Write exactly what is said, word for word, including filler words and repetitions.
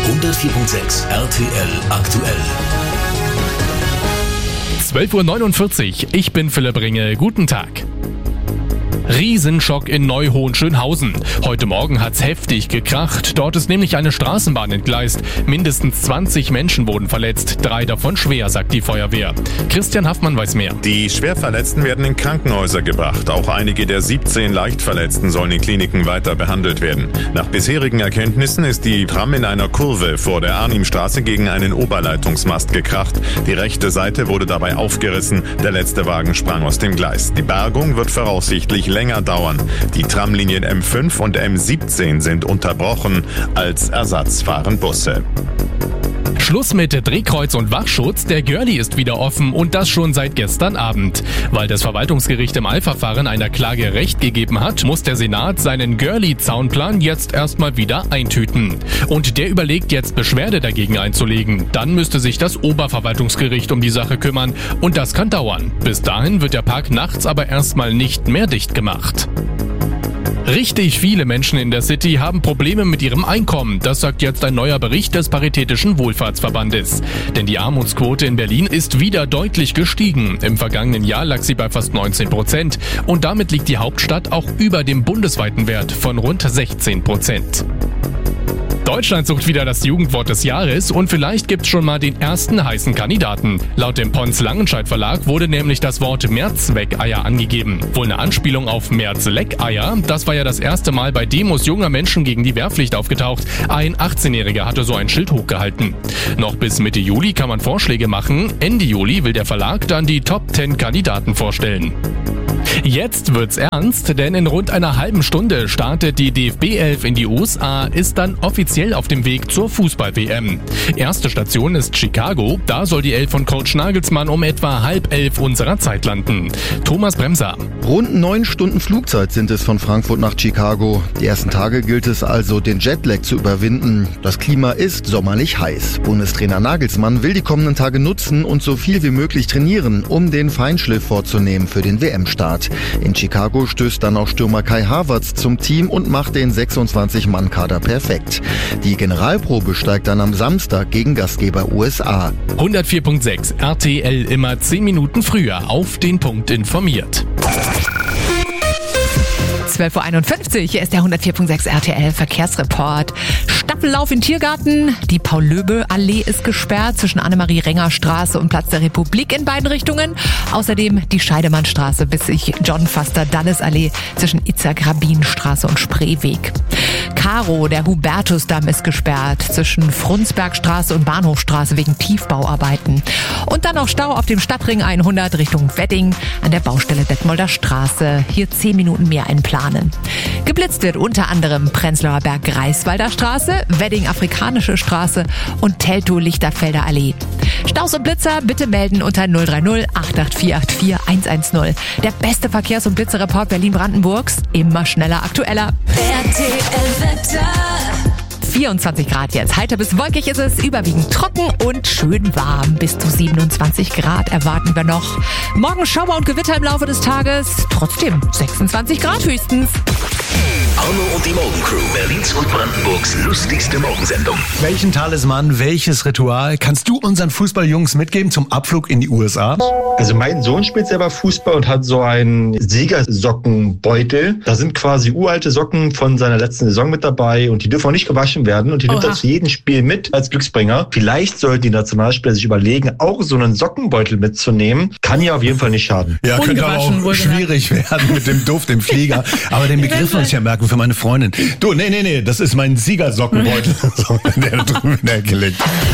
hundertvier Komma sechs R T L aktuell. zwölf Uhr neunundvierzig, ich bin Philipp Ringe, guten Tag. Riesenschock in Neu-Hohenschönhausen. Heute Morgen hat's heftig gekracht. Dort ist nämlich eine Straßenbahn entgleist. Mindestens zwanzig Menschen wurden verletzt, drei davon schwer, sagt die Feuerwehr. Christian Haffmann weiß mehr. Die Schwerverletzten werden in Krankenhäuser gebracht. Auch einige der siebzehn Leichtverletzten sollen in Kliniken weiter behandelt werden. Nach bisherigen Erkenntnissen ist die Tram in einer Kurve vor der Arnimstraße gegen einen Oberleitungsmast gekracht. Die rechte Seite wurde dabei aufgerissen. Der letzte Wagen sprang aus dem Gleis. Die Bergung wird voraussichtlich länger dauern. Die Tramlinien M fünf und M siebzehn sind unterbrochen. Als Ersatz fahren Busse. Schluss mit Drehkreuz und Wachschutz, der Görli ist wieder offen und das schon seit gestern Abend. Weil das Verwaltungsgericht im Eilverfahren einer Klage Recht gegeben hat, muss der Senat seinen Görli-Zaunplan jetzt erstmal wieder eintüten. Und der überlegt jetzt, Beschwerde dagegen einzulegen. Dann müsste sich das Oberverwaltungsgericht um die Sache kümmern und das kann dauern. Bis dahin wird der Park nachts aber erstmal nicht mehr dicht gemacht. Richtig viele Menschen in der City haben Probleme mit ihrem Einkommen. Das sagt jetzt ein neuer Bericht des Paritätischen Wohlfahrtsverbandes. Denn die Armutsquote in Berlin ist wieder deutlich gestiegen. Im vergangenen Jahr lag sie bei fast neunzehn Prozent. Und damit liegt die Hauptstadt auch über dem bundesweiten Wert von rund sechzehn Prozent. Deutschland sucht wieder das Jugendwort des Jahres und vielleicht gibt's schon mal den ersten heißen Kandidaten. Laut dem Pons-Langenscheidt Verlag wurde nämlich das Wort Mehrzweckeier angegeben. Wohl eine Anspielung auf Mehrzleckeier. Das war ja das erste Mal bei Demos junger Menschen gegen die Wehrpflicht aufgetaucht. Ein achtzehnjähriger hatte so ein Schild hochgehalten. Noch bis Mitte Juli kann man Vorschläge machen. Ende Juli will der Verlag dann die Top zehn Kandidaten vorstellen. Jetzt wird's ernst, denn in rund einer halben Stunde startet die D F B elf in die U S A, ist dann offiziell auf dem Weg zur Fußball-W M. Erste Station ist Chicago, da soll die Elf von Coach Nagelsmann um etwa halb elf unserer Zeit landen. Thomas Bremser. Rund neun Stunden Flugzeit sind es von Frankfurt nach Chicago. Die ersten Tage gilt es also, den Jetlag zu überwinden. Das Klima ist sommerlich heiß. Bundestrainer Nagelsmann will die kommenden Tage nutzen und so viel wie möglich trainieren, um den Feinschliff vorzunehmen für den W M-Start. In Chicago stößt dann auch Stürmer Kai Havertz zum Team und macht den sechsundzwanzig-Mann-Kader perfekt. Die Generalprobe steigt dann am Samstag gegen Gastgeber U S A. hundertvier Komma sechs R T L immer zehn Minuten früher auf den Punkt informiert. zwölf Uhr einundfünfzig, hier ist der hundertvier Komma sechs R T L Verkehrsreport. Staffellauf in Tiergarten, die Paul-Löbe-Allee ist gesperrt zwischen Annemarie-Renger-Straße und Platz der Republik in beiden Richtungen. Außerdem die Scheidemannstraße bis sich John-Foster-Dulles-Allee zwischen Itzhak-Rabin-Straße und Spreeweg. Karo, der Hubertusdamm ist gesperrt zwischen Frundsbergstraße und Bahnhofstraße wegen Tiefbauarbeiten. Und dann noch Stau auf dem Stadtring hundert Richtung Wedding an der Baustelle Detmolder Straße. Hier zehn Minuten mehr einplanen. Geblitzt wird unter anderem Prenzlauer Berg-Greifswalder Straße, Wedding-Afrikanische Straße und Teltow-Lichterfelder Allee. Staus und Blitzer bitte melden unter null drei null acht acht vier acht vier eins eins null. Der beste Verkehrs- und Blitzerreport Berlin-Brandenburgs. Immer schneller, aktueller. R T L-Wetter. vierundzwanzig Grad jetzt. Heiter bis wolkig ist es, überwiegend trocken und schön warm. Bis zu siebenundzwanzig Grad erwarten wir noch. Morgen Schauer und Gewitter im Laufe des Tages. Trotzdem sechsundzwanzig Grad höchstens. Arno und die Morgencrew, Berlins und Brandenburgs lustigste Morgensendung. Welchen Talisman, welches Ritual kannst du unseren Fußballjungs mitgeben zum Abflug in die U S A? Also mein Sohn spielt selber Fußball und hat so einen Siegersockenbeutel. Da sind quasi uralte Socken von seiner letzten Saison mit dabei und die dürfen auch nicht gewaschen werden und die nimmt er zu jedem Spiel mit als Glücksbringer. Vielleicht sollten die Nationalspieler sich überlegen, auch so einen Sockenbeutel mitzunehmen. Kann ja auf jeden Fall nicht schaden. Ja, könnte aber auch schwierig werden mit dem Duft im Flieger. Aber den Begriff muss ich ja merken für meine Freundin. Du, nee, nee, nee, das ist mein Siegersockenbeutel. Der drüben gelegt.